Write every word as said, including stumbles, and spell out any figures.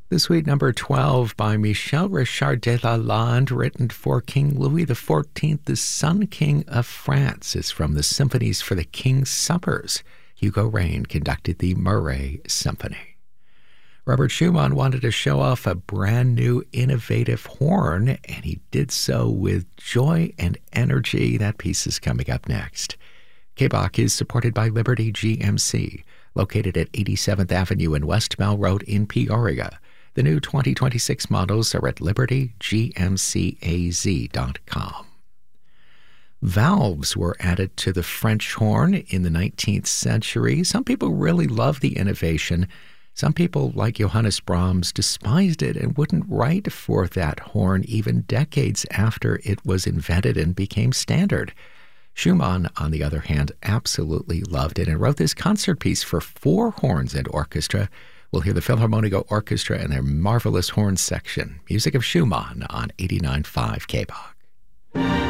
The suite number twelve by Michel Richard de Lalande, written for King Louis the fourteenth, the Sun King of France, is from the Symphonies for the King's Suppers. Hugo Rain conducted the Murray Symphony. Robert Schumann wanted to show off a brand new innovative horn, and he did so with joy and energy. That piece is coming up next. K B O C is supported by Liberty G M C, located at eighty-seventh Avenue and West Mell Road in Peoria. The new twenty twenty-six models are at liberty g m c a z dot com. Valves were added to the French horn in the nineteenth century. Some people really loved the innovation. Some people, like Johannes Brahms, despised it and wouldn't write for that horn even decades after it was invented and became standard. Schumann, on the other hand, absolutely loved it and wrote this concert piece for four horns and orchestra. We'll hear the Philharmonic Orchestra and their marvelous horn section. Music of Schumann on eighty-nine point five K B O C.